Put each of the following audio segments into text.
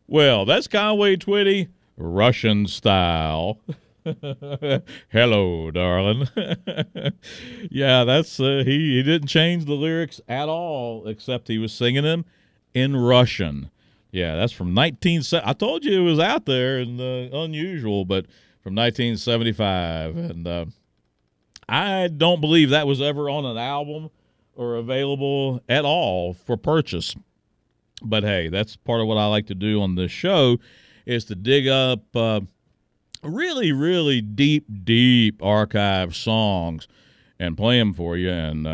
Well, that's Conway Twitty, Russian style. Hello, darling. Yeah, that's he didn't change the lyrics at all, except he was singing them in Russian. Yeah, that's from 1970. I told you it was out there and unusual, but from 1975, and I don't believe that was ever on an album or available at all for purchase. But hey, that's part of what I like to do on this show is to dig up really, really deep archive songs and play them for you, and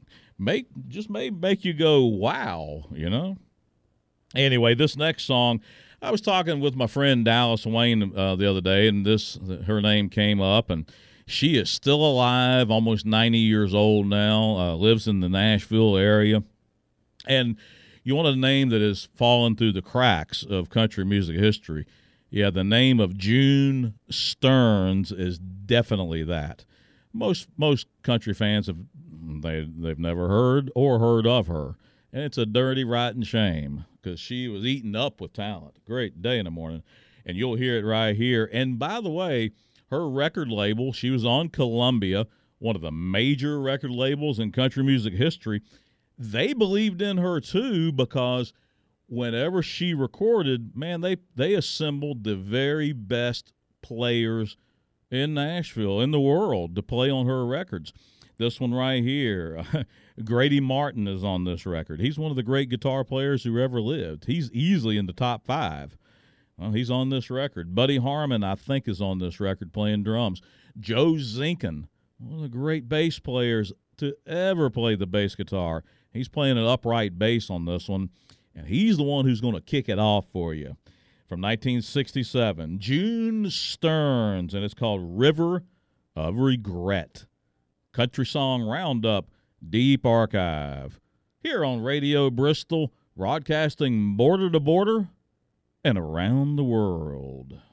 may make you go wow, you know. Anyway, this next song, I was talking with my friend Dallas Wayne the other day, and her name came up, and she is still alive, almost 90 years old now, lives in the Nashville area, and you want a name that has fallen through the cracks of country music history. Yeah, the name of June Stearns is definitely that. Most country fans they've never heard of her, and it's a dirty, rotten shame because she was eaten up with talent. Great day in the morning, and you'll hear it right here. And by the way, her record label, she was on Columbia, one of the major record labels in country music history. They believed in her too because whenever she recorded, man, they assembled the very best players in Nashville, in the world, to play on her records. This one right here, Grady Martin is on this record. He's one of the great guitar players who ever lived. He's easily in the top 5. Well, he's on this record. Buddy Harmon, I think, is on this record playing drums. Joe Zinkin, one of the great bass players to ever play the bass guitar. He's playing an upright bass on this one, and he's the one who's going to kick it off for you. From 1967, June Stearns, and it's called River of Regret. Country Song Roundup, Deep Archive. Here on Radio Bristol, broadcasting border to border and around the world.